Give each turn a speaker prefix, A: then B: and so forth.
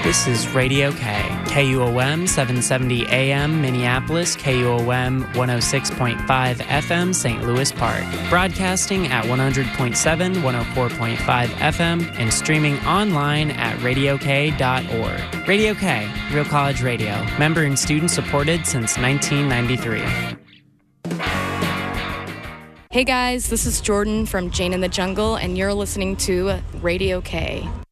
A: This is Radio K, KUOM 770 AM Minneapolis, KUOM 106.5 FM St. Louis Park. Broadcasting at 100.7, 104.5 FM, and streaming online at radiok.org. Radio K, Real College Radio, member and student supported since 1993.
B: Hey guys, this is Jordan from Jane in the Jungle, and you're listening to Radio K.